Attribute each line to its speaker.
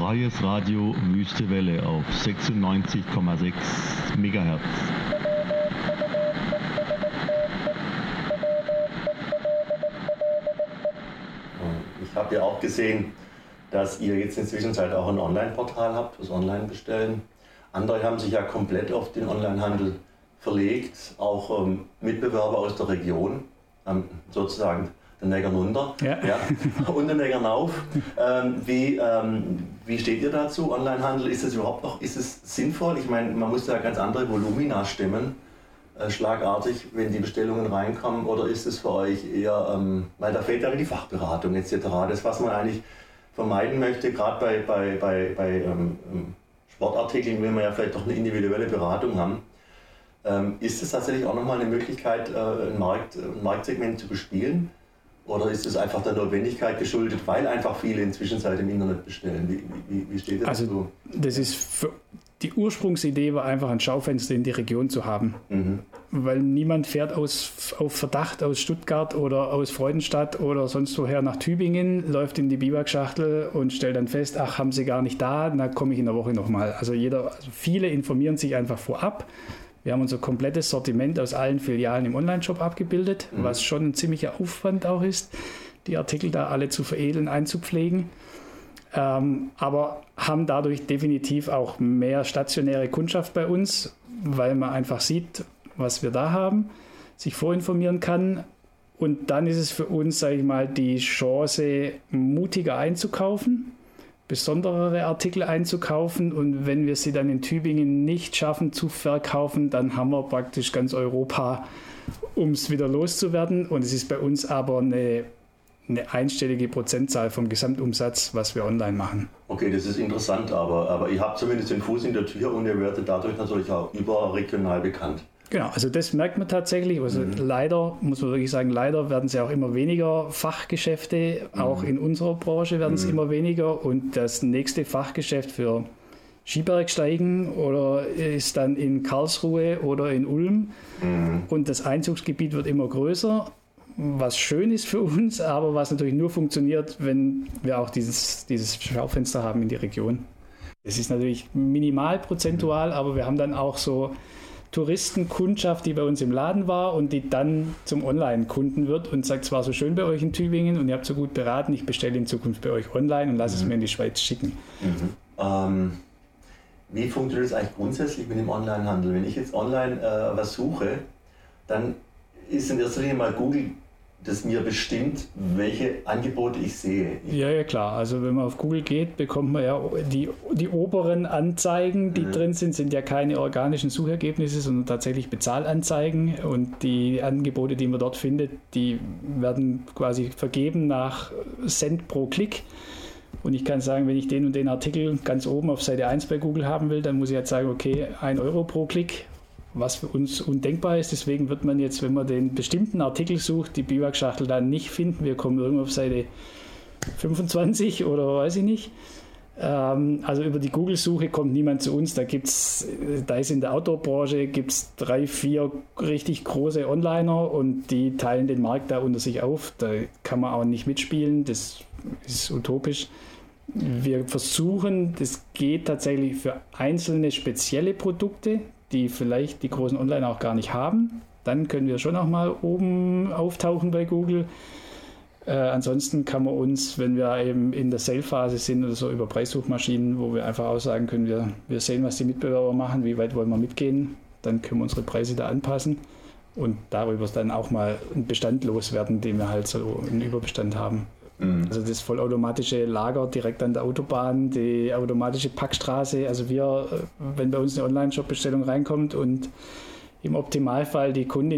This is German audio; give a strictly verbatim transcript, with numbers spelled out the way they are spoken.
Speaker 1: Freies Radio Wüste Welle auf sechsundneunzig Komma sechs Megahertz.
Speaker 2: Ich habe ja auch gesehen, dass ihr jetzt inzwischen halt auch ein Online-Portal habt, das Online-Bestellen. Andere haben sich ja komplett auf den Onlinehandel verlegt, auch ähm, Mitbewerber aus der Region, ähm, sozusagen den Neckar runter ja. Ja, und den Neckar rauf. Ähm, wie, ähm, wie steht ihr dazu, Onlinehandel? Ist es überhaupt noch ist es sinnvoll? Ich meine, man muss ja ganz andere Volumina stemmen, äh, schlagartig, wenn die Bestellungen reinkommen. Oder ist es für euch eher, ähm, weil da fehlt ja die Fachberatung et cetera. Das, was man eigentlich vermeiden möchte, gerade bei, bei, bei, bei ähm, Sportartikeln, will man ja vielleicht doch eine individuelle Beratung haben. Ähm, ist es tatsächlich auch nochmal eine Möglichkeit, äh, ein, Markt, ein Marktsegment zu bespielen? Oder ist es einfach der Notwendigkeit geschuldet, weil einfach viele inzwischen halt im Internet bestellen? Wie, wie, wie steht das
Speaker 3: also,
Speaker 2: dazu?
Speaker 3: Das ist für, die Ursprungsidee war einfach ein Schaufenster in die Region zu haben. Mhm. Weil niemand fährt aus, auf Verdacht aus Stuttgart oder aus Freudenstadt oder sonst woher nach Tübingen, läuft in die Biwakschachtel und stellt dann fest, ach, haben sie gar nicht da, dann komme ich in der Woche nochmal. Also, jeder, also viele informieren sich einfach vorab. Wir haben unser komplettes Sortiment aus allen Filialen im Onlineshop abgebildet, mhm. was schon ein ziemlicher Aufwand auch ist, die Artikel da alle zu veredeln, einzupflegen. Ähm, aber haben dadurch definitiv auch mehr stationäre Kundschaft bei uns, weil man einfach sieht, was wir da haben, sich vorinformieren kann. Und dann ist es für uns, sage ich mal, die Chance, mutiger einzukaufen, besondere Artikel einzukaufen, und wenn wir sie dann in Tübingen nicht schaffen zu verkaufen, dann haben wir praktisch ganz Europa, um es wieder loszuwerden, und es ist bei uns aber eine, eine einstellige Prozentzahl vom Gesamtumsatz, was wir online machen.
Speaker 2: Okay, das ist interessant, aber, aber ihr habt zumindest den Fuß in der Tür und ihr werdet dadurch natürlich auch überregional bekannt.
Speaker 3: Genau, also das merkt man tatsächlich. Also mhm. leider, muss man wirklich sagen, leider werden es ja auch immer weniger Fachgeschäfte. Mhm. Auch in unserer Branche werden es mhm. immer weniger. Und das nächste Fachgeschäft für Skibergsteigen oder ist dann in Karlsruhe oder in Ulm. Mhm. Und das Einzugsgebiet wird immer größer, was schön ist für uns, aber was natürlich nur funktioniert, wenn wir auch dieses, dieses Schaufenster haben in die Region. Es ist natürlich minimal prozentual, aber wir haben dann auch so Touristenkundschaft, die bei uns im Laden war und die dann zum Online-Kunden wird und sagt, es war so schön bei euch in Tübingen und ihr habt so gut beraten, ich bestelle in Zukunft bei euch online und lasse mhm. es mir in die Schweiz schicken.
Speaker 2: Mhm. Ähm, wie funktioniert es eigentlich grundsätzlich mit dem Online-Handel? Wenn ich jetzt online äh, was suche, dann ist in erster Linie mal Google, das mir bestimmt, welche Angebote ich sehe.
Speaker 3: Ja, ja, klar. Also wenn man auf Google geht, bekommt man ja die, die oberen Anzeigen, die mhm. drin sind, sind ja keine organischen Suchergebnisse, sondern tatsächlich Bezahlanzeigen. Und die Angebote, die man dort findet, die werden quasi vergeben nach Cent pro Klick. Und ich kann sagen, wenn ich den und den Artikel ganz oben auf Seite eins bei Google haben will, dann muss ich halt sagen, okay, ein Euro pro Klick, was für uns undenkbar ist. Deswegen wird man jetzt, wenn man den bestimmten Artikel sucht, die Biwakschachtel dann nicht finden. Wir kommen irgendwo auf Seite fünfundzwanzig oder weiß ich nicht. Ähm, also über die Google-Suche kommt niemand zu uns. Da gibt's, da ist in der Outdoor-Branche gibt's drei, vier richtig große Onliner und die teilen den Markt da unter sich auf. Da kann man auch nicht mitspielen. Das ist utopisch. Wir versuchen, das geht tatsächlich für einzelne spezielle Produkte, die vielleicht die großen Online auch gar nicht haben. Dann können wir schon auch mal oben auftauchen bei Google. Äh, ansonsten kann man uns, wenn wir eben in der Sale-Phase sind oder so, über Preissuchmaschinen, wo wir einfach auch sagen können, wir, wir sehen, was die Mitbewerber machen, wie weit wollen wir mitgehen, dann können wir unsere Preise da anpassen und darüber dann auch mal einen Bestand loswerden, den wir halt so einen Überbestand haben. Also das vollautomatische Lager direkt an der Autobahn, die automatische Packstraße. Also wir, wenn bei uns eine Online-Shop-Bestellung reinkommt und im Optimalfall die Kundin